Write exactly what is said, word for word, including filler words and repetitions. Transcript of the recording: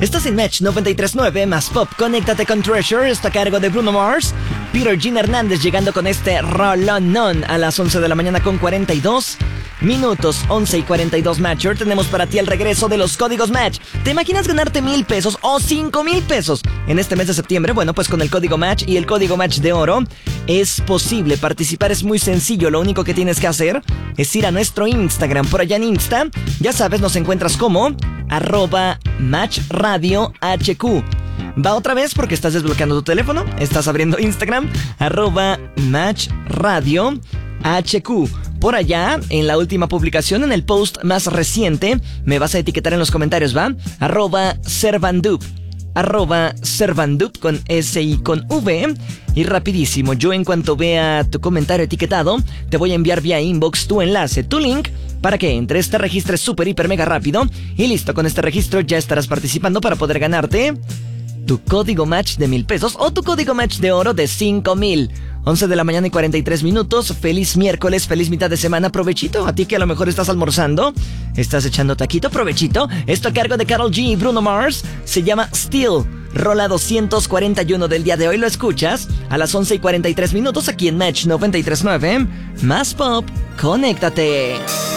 Estás en Match noventa y tres punto nueve más Pop. Conéctate con Treasure. Está a cargo de Bruno Mars. Peter Jean Hernández llegando con este rolonón a las once de la mañana con cuarenta y dos minutos. once y cuarenta y dos Matcher. Tenemos para ti el regreso de los códigos Match. ¿Te imaginas ganarte mil pesos o cinco mil pesos en este mes de septiembre? Bueno, pues con el código Match y el código Match de oro es posible. Participar es muy sencillo. Lo único que tienes que hacer es ir a nuestro Instagram. Por allá en Insta, ya sabes, nos encuentras como arroba Match Radio H Q. Va otra vez porque estás desbloqueando tu teléfono. Estás abriendo Instagram, arroba Match Radio H Q. Por allá, en la última publicación, en el post más reciente, me vas a etiquetar en los comentarios, ¿va? Arroba Servandup. Arroba Servandup con S y con V. Y rapidísimo, yo en cuanto vea tu comentario etiquetado, te voy a enviar vía inbox tu enlace, tu link, para que entres, te registres súper, hiper, mega rápido. Y listo, con este registro ya estarás participando para poder ganarte tu código Match de mil pesos o tu código Match de oro de cinco mil. once de la mañana y cuarenta y tres minutos. Feliz miércoles, feliz mitad de semana. Provechito, a ti que a lo mejor estás almorzando, estás echando taquito, provechito. Esto a cargo de Karol G y Bruno Mars. Se llama Still. Rola doscientos cuarenta y uno del día de hoy. Lo escuchas a las once y cuarenta y tres minutos aquí en Match noventa y tres punto nueve. Más Pop, conéctate.